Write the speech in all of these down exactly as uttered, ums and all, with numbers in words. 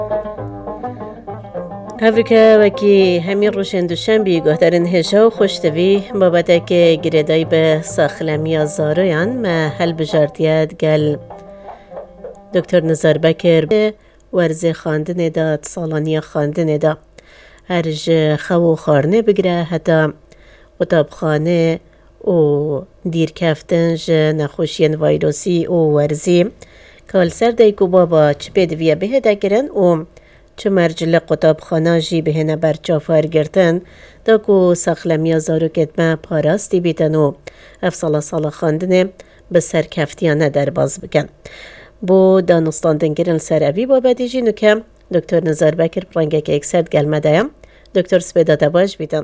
هفرکه وکی همین روشن دوشن بی گهدارن هجا و خوشتوی بابده که گردای به ساخلمی زارویان ما هل بجاردیت گل دکتر نزار بکر ورزه خاندنه دا سالانی خاندنه دا هرج خو خارنه بگره حتی قطابخانه و دیر کفتن جه نخوشین ویروسی و ورزی کال سر دیگو بابا چه بدویه به دگرن و چه مرجل قطابخانه جی بهنه برچافار گرتن دا کو ساخلمی زارو کتمه پاراستی بیتن و افصال سال خاندنه به سرکفتیانه در باز بکن. بو دانستاندن گرن سر اوی بابا دیجی نکم دکتر نزار بکر پرانگه که اکسد گلمه دایم دکتر سپیداتا باش بیتن.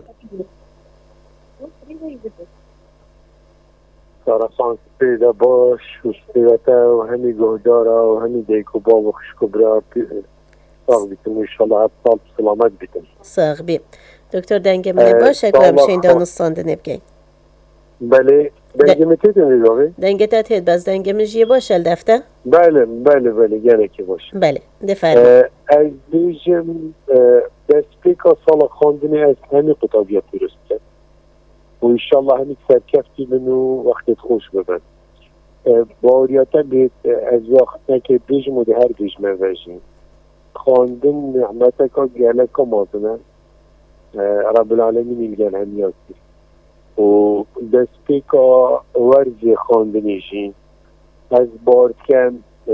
سارسان سپیدا باش و سپیداتا و همی گهدارا و همی دیکو با و خشکو برا ساق بیتن و انشالله هفت سال سلامت بیتن. ساق بی. دکتر دنگه منه باش اکرام شین دانستاندن ابگی. بله دنگه متیتون ایداوی؟ دنگه تا تید باز دنگه مجیه باش الدفته؟ بله بله بله گنه که باش. بله دفرم. از بیجم دستپیکا سال خواندنی از همی قطابیت درست کرد. و انشالله همی سرکفتی منو وقتت خوش ببند. باوریاتا بید از وقت که بیجم و ده هر بیجم وجیم. خواندن نعمتا که گله که مازنه رب العالمین میگن همیاتی. و دستپیکا ورزی خواندنیشین از بارد کم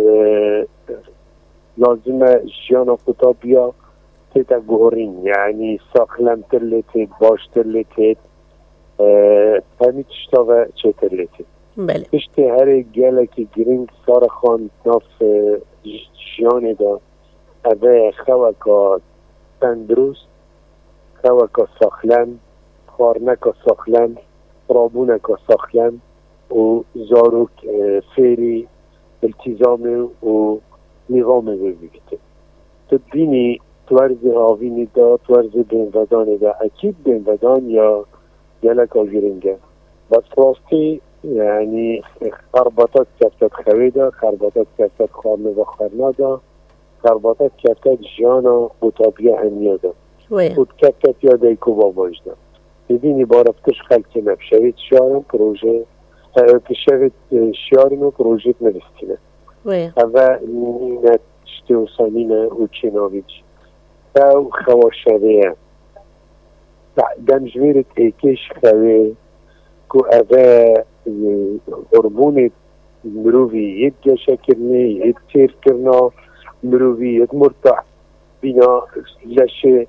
لازمه جیانا قطابیا تیتا گوهرین یعنی ساخلم ترلیتید باشتر لیتید همی تشتاوه چه لیتید بله پشتی هر گله که گرینگ سار خان ناف جیانه دا اوه خواه که تندروست خواه که ساخلم خارنه که ساخلم رابونه که ساخلم و زاروک فیری التزام و نظام ببیگته تو بینی تورز آوینی دا تورز بینودان دا اکید بینودان یا گلک آگیرنگه بس راستی یعنی خرباتات کفتت خویده خرباتات کفتت خارنه و خارنه دا خرباتات کفتت جانا قطابیه همیه دا خود کفتت یا دیکو باباش دا ببینی بارفتش خلکی نبشوید شارم پروژه پشوید شیارم و پروژه نرستینه اوه نینت شتی و سانینه و چیناویج او خواشوه دمجویرت ایکش خواه که اوه هرمونت مرووی ید گشه کرنه ید تیر کرنا مرووی ید مرتاح بینا لشه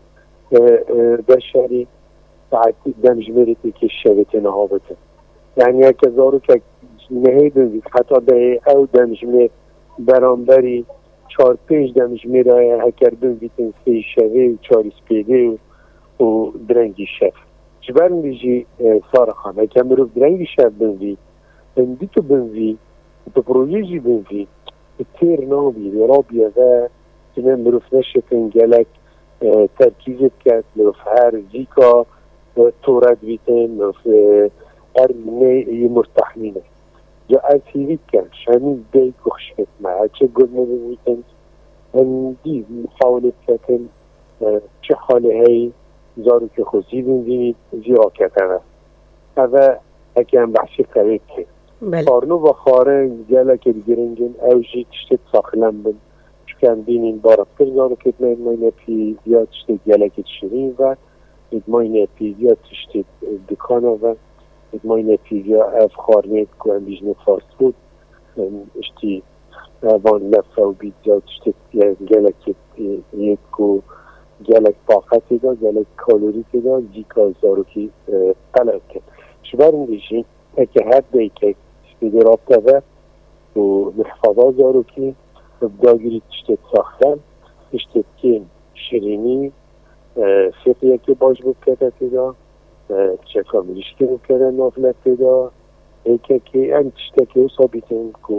بشری ساعتی دمجویرت ایکش شویت نهابته یعنی اگه زارو که نهیدون حتی به او دمجمیر برانبری چار پنج دمجمیر های هکردون بیتن سی شوه و چار سپیده و, و درنگی شف جبرن بیجی سارخان اگه مروف درنگی شف بنوی اندی تو بنوی تو پروژیجی بنوی تیر نابی رابیه و جنه مروف نشتن گلک ترکیزت کرد مروف هر زیکا تورد بیتن مروف هر نه مرتحمینه جا از هیوید کن شمید دی کخشت معه چه گلنه بویتن هندی محاولت کتن چه حاله هایی زارو که خوزی بینید زیرا کتنه اوه اگه هم بحثی قوید که خارنو و خارن گله که بگرنگن او جی تشتت ساخلن بین چکن بینین بارفتر زارو کتنه ادماینه پی یا تشتت گله که تشترین و ادماینه پی یا تشتت دکانه و ادماینه پیگا اف خارنید که هم بیجنه فاست فود اشتی وان لفه و بیدیا تشتت گلک یک که گلک طاقتی دا گلک کالوری که دا زیکا زاروکی قلق کن شبرم بیشین اکه هر دیگه سپیده رابطه و محفظه زاروکی بداگیری تشتت ساختن تشتت که شیرینی فقیه که باش بکته دا چه کامیلیش که رو کرن نافلت پیدا ایکه که این تشتکی و ثابتن